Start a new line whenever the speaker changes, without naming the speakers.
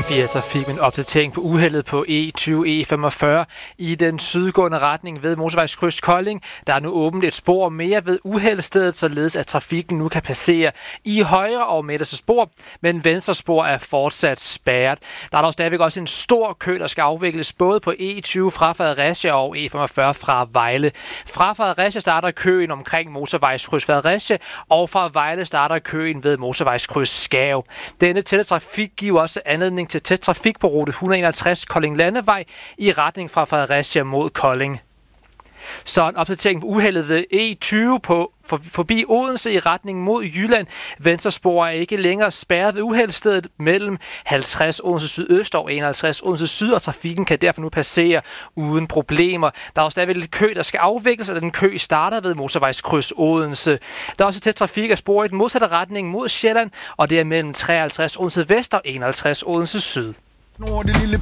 4 Trafik med en opdatering på uheldet på E20/E45 i den sydgående retning ved motorvejskryds Kolding. Der er nu åbent et spor mere ved uheldsstedet, således at trafikken nu kan passere i højre og midterste spor, men venstre spor er fortsat spærret. Der er dog stadigvæk også en stor kø, der skal afvikles både på E20 fra Fredericia og E45 fra Vejle. Fra Fredericia starter køen omkring motorvejskryds Fredericia, og fra Vejle starter køen ved motorvejskryds Skav. Denne tætte trafik giver også anledning til tæt trafik på rute 161 Kolding Landevej i retning fra Fredericia mod Kolding. Så en opdatering på uheldet ved E20 forbi Odense i retning mod Jylland. Venstre spor er ikke længere spærret ved uheldsstedet mellem 50 Odense Sydøst og 51 Odense Syd, og trafikken kan derfor nu passere uden problemer. Der er også stadigvæk lidt kø, der skal afvikles, og den kø starter ved motorvejskryds Odense. Der er også tæt trafik af spor i den modsatte retning mod Sjælland, og det er mellem 53 Odense Vest og 51 Odense Syd.